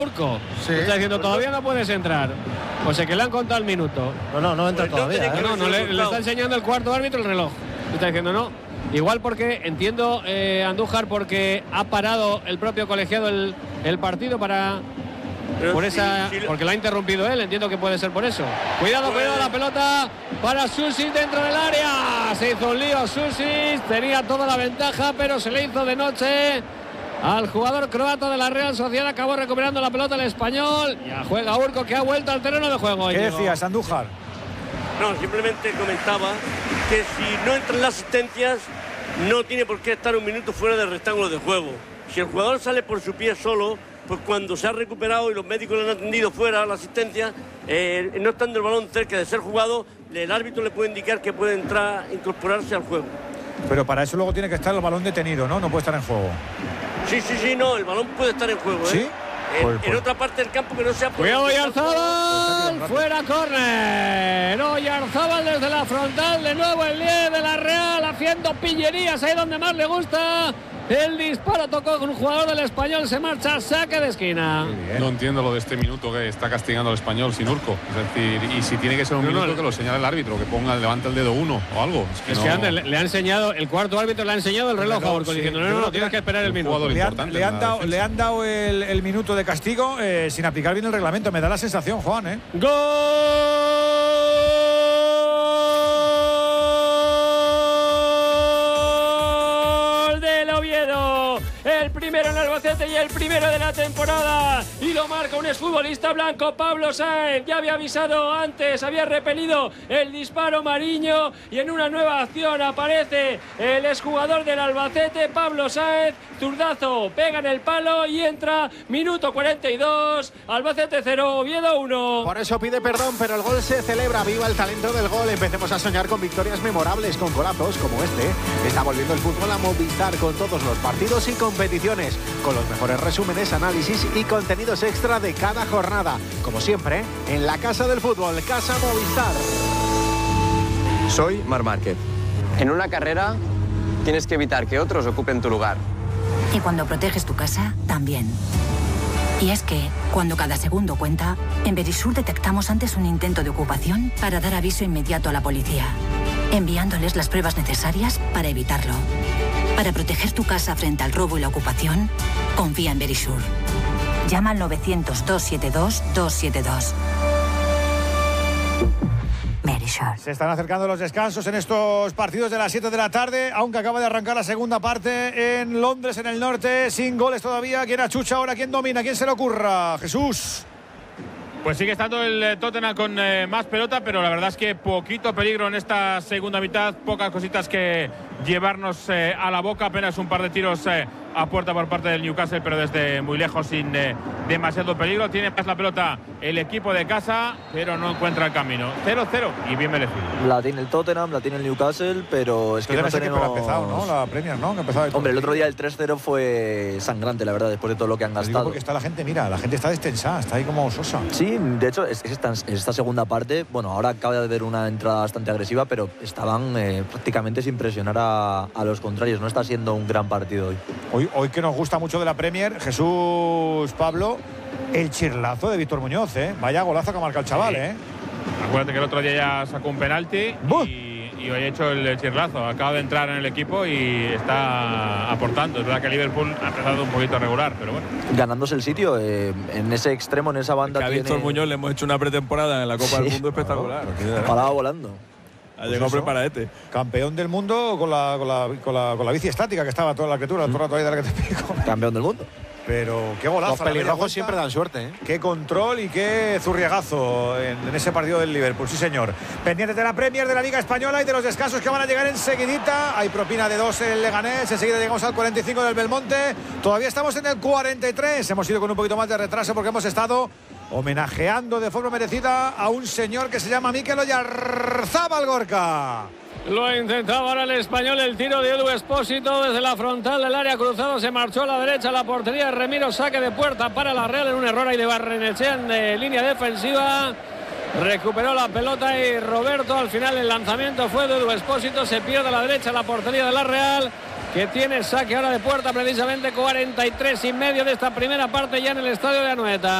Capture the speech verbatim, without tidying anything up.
Urco. Sí. Está diciendo, todavía no puedes entrar. O sea que le han contado el minuto. No, no, no entra Pues todavía. no, ¿eh? No, no, le, le está enseñando el cuarto árbitro el reloj. Está diciendo no. Igual porque, entiendo, eh, Andújar, porque ha parado el propio colegiado el, el partido para... Pero por sí, esa, sí, porque la ha interrumpido él, entiendo que puede ser por eso. Cuidado, Pues... cuidado, la pelota para Susic dentro del área. Se hizo un lío Susic, tenía toda la ventaja, pero se le hizo de noche al jugador croata de la Real Sociedad. Acabó recuperando la pelota el español. Ya juega Urco, que ha vuelto al terreno de juego. ¿Qué decías, Andújar? No, simplemente comentaba que si no entran las asistencias, no tiene por qué estar un minuto fuera del rectángulo de juego. Si el jugador sale por su pie solo, pues cuando se ha recuperado y los médicos le han atendido fuera la asistencia, eh, no estando el balón cerca de ser jugado, el árbitro le puede indicar que puede entrar, incorporarse al juego. Pero para eso luego tiene que estar el balón detenido, ¿no? No puede estar en juego. Sí, sí, sí, no, el balón puede estar en juego, ¿eh? ¿Sí? En, Pues, en pues. otra parte del campo que no sea... por- Cuidado, Oyarzabal, fuera córner. Oyarzabal desde la frontal, de nuevo el diez de la Real, haciendo pillerías ahí donde más le gusta. El disparo tocó con un jugador del Español, se marcha, saque de esquina. No entiendo lo de este minuto que está castigando al Español sin Urco. Es decir, y si tiene que ser un No, minuto no, que lo señale el árbitro, que ponga, levante el dedo uno o algo. Es que Es no, que Ander, le, le ha enseñado, el cuarto árbitro le ha enseñado el reloj reloj, a Urco, sí. diciendo, no, Yo no, creo no, tienes que que esperar el un minuto. jugador Le han, importante le en han la dado, defensa. le han dado el, el minuto de castigo eh, sin aplicar bien el reglamento. Me da la sensación, Juan, ¿eh? ¡Gol del Oviedo! El primero en Albacete y el primero de la temporada. Y lo marca un exfutbolista blanco, Pablo Sáenz. Ya había avisado antes, había repelido el disparo Mariño. Y en una nueva acción aparece el exjugador del Albacete, Pablo Sáenz. Zurdazo, pega en el palo y entra. Minuto cuarenta y dos. Albacete cero, Oviedo uno. Por eso pide perdón, pero el gol se celebra. Viva el talento del gol. Empecemos a soñar con victorias memorables, con golazos como este. Está volviendo el fútbol a Movistar con todos los partidos y competiciones, con los mejores resúmenes, análisis y contenidos extra de cada jornada. Como siempre, en la Casa del Fútbol, Casa Movistar. Soy Marc Márquez. En una carrera tienes que evitar que otros ocupen tu lugar. Y cuando proteges tu casa, también. Y es que, cuando cada segundo cuenta, en Verisur detectamos antes un intento de ocupación para dar aviso inmediato a la policía, enviándoles las pruebas necesarias para evitarlo. Para proteger tu casa frente al robo y la ocupación, confía en Verisur. Llama al novecientos, doscientos setenta y dos, doscientos setenta y dos. Verisur. Se están acercando los descansos en estos partidos de las siete de la tarde, aunque acaba de arrancar la segunda parte en Londres, en el norte, sin goles todavía. ¿Quién achucha ahora? ¿Quién domina? ¿Quién se le ocurra? Jesús. Pues sigue estando el Tottenham con eh, más pelota, pero la verdad es que poquito peligro en esta segunda mitad, pocas cositas que llevarnos eh, a la boca, apenas un par de tiros eh, a puerta por parte del Newcastle, pero desde muy lejos, sin eh, demasiado peligro. Tiene más la pelota el equipo de casa, pero no encuentra el camino. cero cero y bien merecido. La tiene el Tottenham, la tiene el Newcastle, pero es que Debe no ser que tenemos... ha empezado, ¿no? La Premier, ¿no? Que ha empezado el Hombre, el otro día el tres cero fue sangrante, la verdad, después de todo lo que han Lo digo gastado. porque está la gente, mira, la gente está destensada, está ahí como sosa. Sí, de hecho, es, es esta, esta segunda parte, bueno, ahora acaba de haber una entrada bastante agresiva, pero estaban eh, prácticamente sin presionar a, a los contrarios. No está siendo un gran partido hoy. Hoy, hoy que nos gusta mucho de la Premier, Jesús, Pablo, el chirlazo de Víctor Muñoz, ¿eh? Vaya golazo que ha marcado el chaval, ¿eh? Acuérdate que el otro día ya sacó un penalti y, y hoy ha hecho el chirlazo. Acaba de entrar en el equipo y está aportando. Es verdad que Liverpool ha empezado un poquito regular, pero bueno. Ganándose el sitio, eh, en ese extremo, en esa banda. Que a tiene... Víctor Muñoz le hemos hecho una pretemporada en la Copa Sí. del Mundo espectacular. Paraba volando. Ha llegado eso. preparadete. Campeón del mundo con la, con la, con la, con la bici estática que estaba toda la criatura, todo el rato ahí de la que te pico. Campeón del mundo. Pero qué golazo. Los la media pelirrojos vuelta. siempre dan suerte, ¿eh? Qué control y qué zurriagazo en, en ese partido del Liverpool, sí señor. Pendientes de la Premier, de la Liga Española y de los descansos que van a llegar enseguidita. Hay propina de dos en el Leganés, enseguida llegamos al cuarenta y cinco del Belmonte. Todavía estamos en el cuarenta y tres, hemos ido con un poquito más de retraso porque hemos estado homenajeando de forma merecida a un señor que se llama Mikel Oyarzábal, Gorka. Lo intentaba ahora el español, el tiro de Edu Expósito desde la frontal del área cruzado, se marchó a la derecha, la portería de Remiro, saque de puerta para la Real en un error ahí de Barrenechea en de línea defensiva. Recuperó la pelota y Roberto, al final el lanzamiento fue de Edu Expósito, se pierde a la derecha la portería de la Real. que tiene saque ahora de puerta, precisamente cuarenta y tres y medio de esta primera parte ya en el estadio de Anoeta.